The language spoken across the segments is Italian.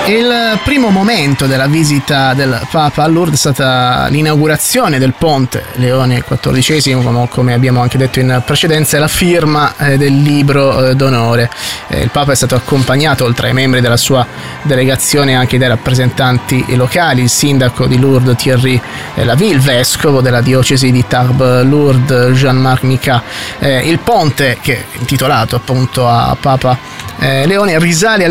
Il primo momento della visita del Papa a Lourdes è stata l'inaugurazione del ponte Leone XIV, come abbiamo anche detto in precedenza, e la firma del libro d'onore. Il Papa è stato accompagnato, oltre ai membri della sua delegazione, anche dai rappresentanti locali, il sindaco di Lourdes Thierry Lavie, il vescovo della diocesi di Tarbes-Lourdes Jean-Marc Micas. Il ponte, che è intitolato appunto a Papa Leone, risale al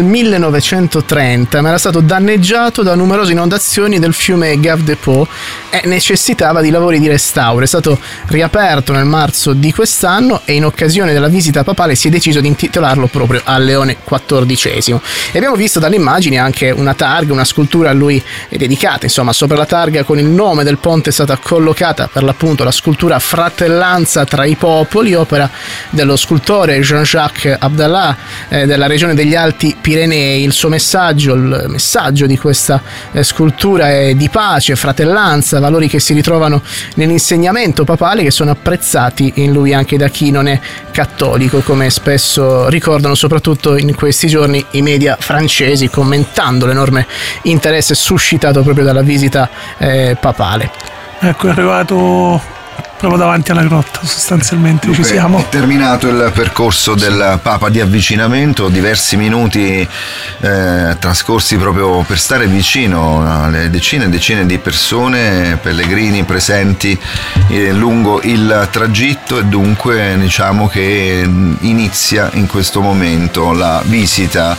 1930, ma era stato danneggiato da numerose inondazioni del fiume Gave de Pau e necessitava di lavori di restauro. È stato riaperto nel marzo di quest'anno e in occasione della visita papale si è deciso di intitolarlo proprio a Leone XIV. E abbiamo visto dalle immagini anche una targa, una scultura a lui dedicata. Insomma, sopra la targa con il nome del ponte è stata collocata per l'appunto la scultura Fratellanza tra i popoli, opera dello scultore Jean-Jacques Abdallah della regione degli Alti Pirenei. Il suo messaggio, il messaggio di questa scultura è di pace, fratellanza, valori che si ritrovano nell'insegnamento papale, che sono apprezzati in lui anche da chi non è cattolico, come spesso ricordano soprattutto in questi giorni i media francesi, commentando l'enorme interesse suscitato proprio dalla visita papale. Ecco, è arrivato proprio davanti alla grotta, sostanzialmente. Ci siamo. È terminato il percorso del Papa di avvicinamento, diversi minuti trascorsi proprio per stare vicino alle decine e decine di persone, pellegrini presenti lungo il tragitto, e dunque diciamo che inizia in questo momento la visita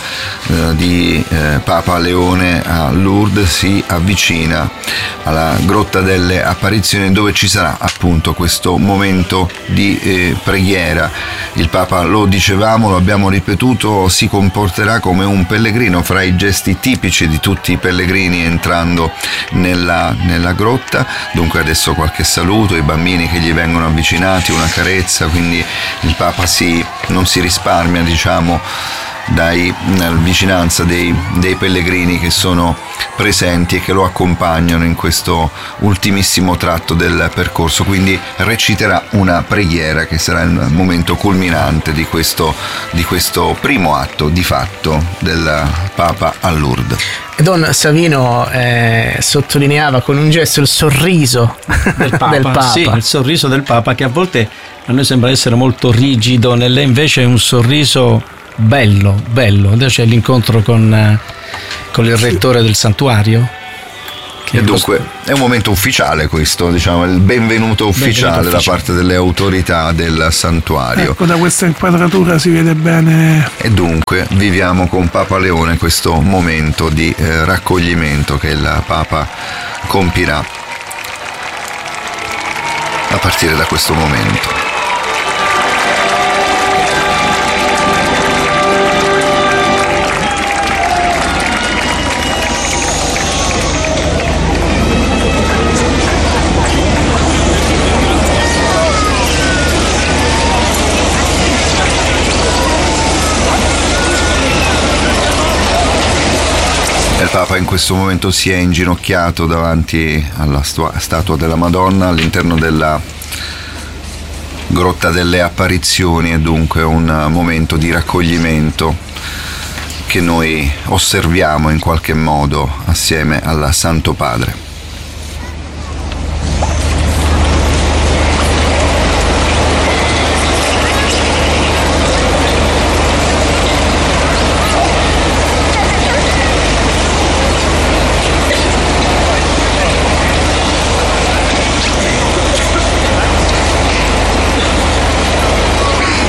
di Papa Leone a Lourdes, si avvicina alla Grotta delle Apparizioni, dove ci sarà appunto questo momento di preghiera. Il Papa, lo dicevamo, lo abbiamo ripetuto, si comporterà come un pellegrino, fra i gesti tipici di tutti i pellegrini entrando nella grotta. Dunque adesso qualche saluto, i bambini che gli vengono avvicinati, una carezza, quindi il Papa non si risparmia, diciamo, dalla vicinanza dei pellegrini che sono presenti e che lo accompagnano in questo ultimissimo tratto del percorso. Quindi reciterà una preghiera che sarà il momento culminante di questo primo atto di fatto del Papa a Lourdes. Don Savino sottolineava con un gesto il sorriso del Papa. Sì, il sorriso del Papa, che a volte a noi sembra essere molto rigido, nelle invece è un sorriso bello. Adesso c'è l'incontro con il rettore del santuario. E dunque è un momento ufficiale questo, diciamo, il benvenuto ufficiale da parte delle autorità del santuario. Ecco, da questa inquadratura si vede bene. E dunque viviamo con Papa Leone questo momento di raccoglimento che il Papa compirà a partire da questo momento. Il Papa in questo momento si è inginocchiato davanti alla statua della Madonna all'interno della Grotta delle Apparizioni, e dunque un momento di raccoglimento che noi osserviamo in qualche modo assieme al Santo Padre.